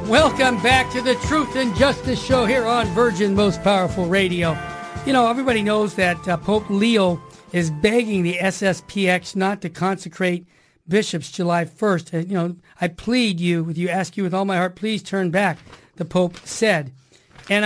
Welcome back to the Truth and Justice Show here on Virgin Most Powerful Radio. You know, everybody knows that Pope Leo is begging the SSPX not to consecrate bishops July 1st. I plead you, ask you with all my heart, please turn back, the Pope said.